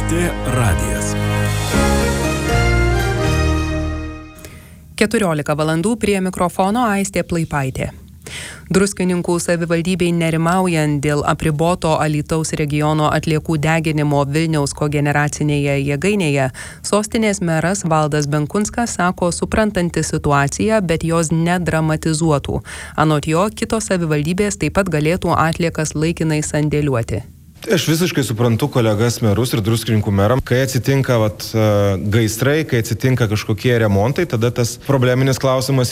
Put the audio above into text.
LRT radijas. 14 valandų prie mikrofono Aistė Plaipaitė. Druskininkų savivaldybei nerimaujant dėl apriboto Alytaus regiono atliekų deginimo Vilniaus kogeneracinėje jėgainėje, sostinės meras Valdas Benkunskas sako suprantantis situaciją, bet jos nedramatizuotų. Anot jo, kitos savivaldybės taip pat galėtų atliekas laikinai sandėliuoti. Aš visiškai suprantu kolegas merus ir druskininkų meram, kai atsitinka gaisrai, kai atsitinka kažkokie remontai, tada tas probleminis klausimas